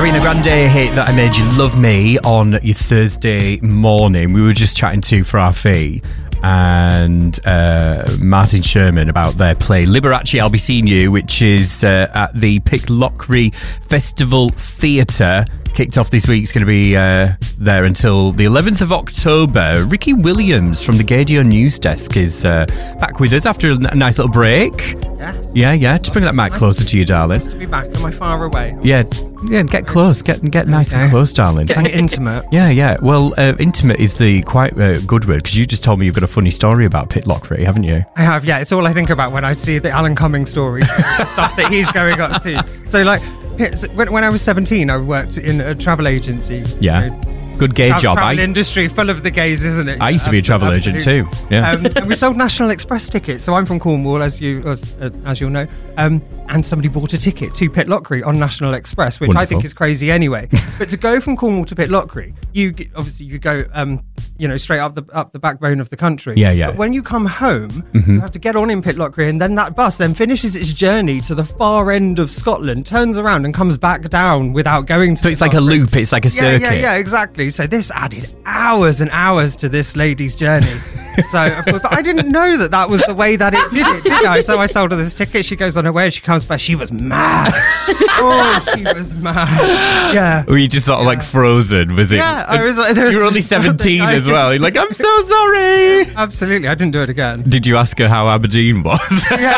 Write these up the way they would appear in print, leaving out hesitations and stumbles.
Ariana Grande hit That I Made You Love Me on your Thursday morning. We were just chatting to Frafi and Martin Sherman about their play Liberace I'll Be Seeing You, which is at the Pitlochry Festival Theatre. Kicked off this week. It's going to be there until the 11th of October. Ricky Williams from the Gaydio News Desk is back with us after a nice little break. Yes. Yeah. Just bring that mic closer to you, darling. Nice to be back. Am I far away? Yeah, get close. Get nice and close, darling. Getting intimate. Yeah. Well, intimate is the quite good word, because you just told me you've got a funny story about Pitlochry, haven't you? I have, yeah. It's all I think about when I see the Alan Cumming story, the stuff that he's going up to. So, like, when I was 17, I worked in a travel agency. Yeah. You know, good gay job. Travel industry full of the gays, isn't it? I used to be a travel agent too. Yeah. And we sold National Express tickets. So I'm from Cornwall, as you'll know. And somebody bought a ticket to Pitlochry on National Express, which Wonderful. I think is crazy anyway. But to go from Cornwall to Pitlochry, you go straight up the backbone of the country. Yeah. But when you come home, you have to get on in Pitlochry, and then that bus then finishes its journey to the far end of Scotland, turns around and comes back down without going to. So it's like a loop. It's like a circuit. Yeah, exactly. So this added hours and hours to this lady's journey. So, of course, but I didn't know that was the way that it did I? So I sold her this ticket. She goes on her way. She comes back. She was mad. She was mad. Yeah. Were you just sort of like frozen? Was it? Yeah, I was like, you were only 17 as well. You're like, I'm so sorry. Absolutely. I didn't do it again. Did you ask her how Aberdeen was? Yeah.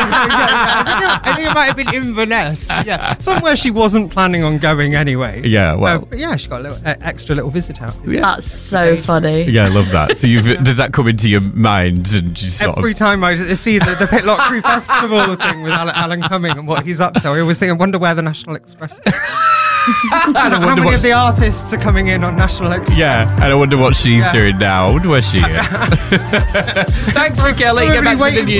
I think it might have been Inverness. But yeah, somewhere she wasn't planning on going anyway. Yeah, well. But yeah, she got a little extra little visit out. Yeah. That's so funny. Yeah, I love that. So does that come into your mind? And just sort Every time I see the Pitlochry Festival thing with Alan Cumming and what he's up to, I always think, I wonder where the National Express is. How many of the artists are coming in on National Express? Yeah, and I wonder what she's doing now. I wonder where she is. Thanks for Kelly. Get back to the news.